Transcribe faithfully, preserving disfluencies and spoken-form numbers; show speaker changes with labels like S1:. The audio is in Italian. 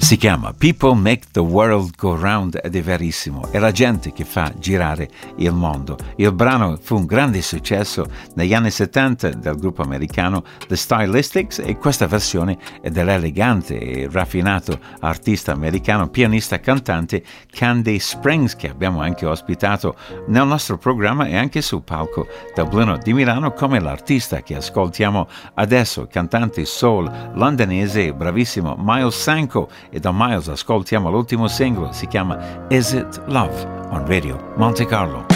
S1: Si chiama People Make the World Go Round ed è verissimo, è la gente che fa girare il mondo. Il brano fu un grande successo negli anni settanta del gruppo americano The Stylistics e questa versione è dell'elegante e raffinato artista americano, pianista cantante Candy Springs, che abbiamo anche ospitato nel nostro programma e anche sul palco del Blue Note di Milano come l'artista che ascoltiamo adesso, cantante soul londinese, bravissimo Miles Sanko. E da Miles ascoltiamo l'ultimo singolo, si chiama Is It Love on Radio Monte Carlo.